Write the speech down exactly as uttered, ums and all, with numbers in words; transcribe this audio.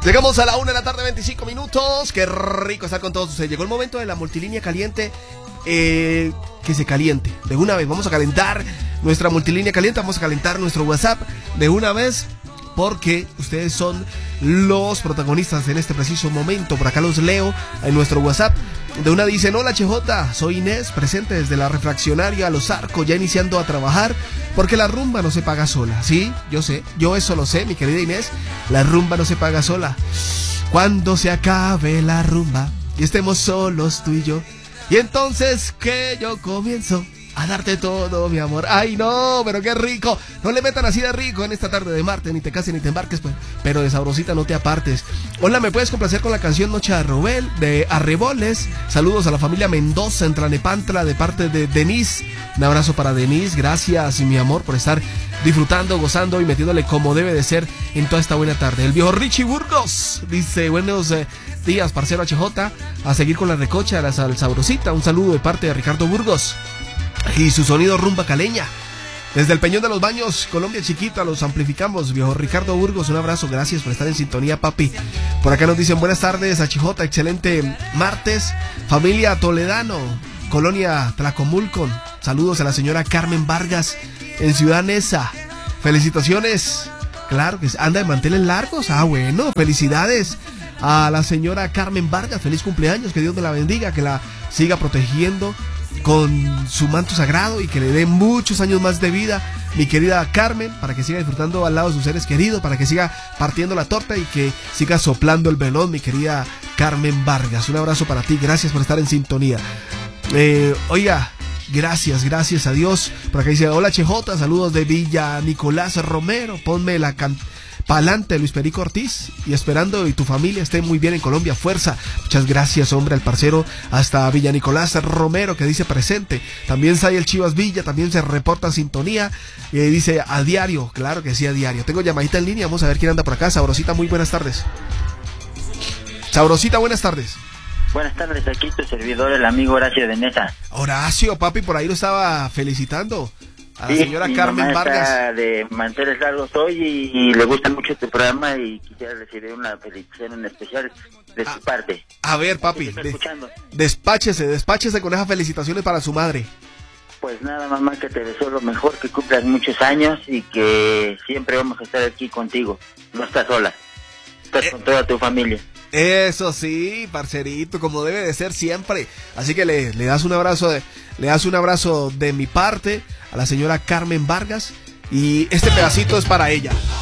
Llegamos a la una de la tarde, veinticinco minutos. Qué rico estar con todos ustedes. Llegó el momento de la multilínea caliente. Eh, que se caliente de una vez. Vamos a calentar nuestra multilínea caliente. Vamos a calentar nuestro WhatsApp de una vez, porque ustedes son los protagonistas en este preciso momento. Por acá los leo en nuestro WhatsApp. De una dicen: hola H J, soy Inés, presente desde la refraccionaria Los Arcos, ya iniciando a trabajar, porque la rumba no se paga sola. Sí, yo sé, yo eso lo sé, mi querida Inés. La rumba no se paga sola. Cuando se acabe la rumba y estemos solos tú y yo, y entonces que yo comienzo a darte todo, mi amor. Ay, no, pero qué rico. No le metan así de rico en esta tarde de martes. Ni te cases ni te embarques, pues, pero de sabrosita no te apartes. Hola, ¿me puedes complacer con la canción Noche de Arrebol, de Arreboles? Saludos a la familia Mendoza en Tlanepantla de parte de Denise. Un abrazo para Denise. Gracias, mi amor, por estar disfrutando, gozando y metiéndole como debe de ser en toda esta buena tarde. El viejo Richie Burgos dice: buenos eh, días, parcero H J. A seguir con la recocha, la sal sabrosita. Un saludo de parte de Ricardo Burgos y su sonido rumba caleña. Desde el Peñón de los Baños, Colombia chiquita, los amplificamos, viejo Ricardo Burgos. Un abrazo, gracias por estar en sintonía, papi. Por acá nos dicen: buenas tardes, H J, excelente martes. Familia Toledano, Colonia Tlacomulco. Saludos a la señora Carmen Vargas en Ciudad Neza. Felicitaciones. Claro que anda de manteles largos. Ah, bueno, felicidades a la señora Carmen Vargas. Feliz cumpleaños, que Dios me la bendiga, que la siga protegiendo con su manto sagrado y que le dé muchos años más de vida, mi querida Carmen, para que siga disfrutando al lado de sus seres queridos, para que siga partiendo la torta y que siga soplando el velón, mi querida Carmen Vargas. Un abrazo para ti, gracias por estar en sintonía. Eh, oiga, gracias, gracias a Dios. Por acá dice: hola H J, saludos de Villa Nicolás Romero, ponme la can... pa'lante, Luis Perico Ortiz, y esperando y tu familia esté muy bien en Colombia, fuerza. Muchas gracias, hombre, al parcero hasta Villa Nicolás Romero, que dice presente. También Sayel Chivas Villa, también se reporta en sintonía, y dice a diario, claro que sí, a diario. Tengo llamadita en línea, vamos a ver quién anda por acá. Sabrosita, muy buenas tardes. Sabrosita, buenas tardes. Buenas tardes, aquí tu servidor, el amigo Horacio de Nesa. Horacio, papi, por ahí lo estaba felicitando a la sí, señora mi Carmen mamá Vargas. Está de manteles largos hoy y, y le gusta mucho tu programa y quisiera recibir una felicitación en especial de a, su parte. A ver, papi, de, despáchese, despáchese con esas felicitaciones para su madre. Pues nada, mamá, que te deseo lo mejor, que cumplas muchos años y que siempre vamos a estar aquí contigo. No estás sola, estás eh, con toda tu familia. Eso sí, parcerito, como debe de ser siempre. Así que le, le das un abrazo de, le das un abrazo de mi parte a la señora Carmen Vargas, y este pedacito es para ella.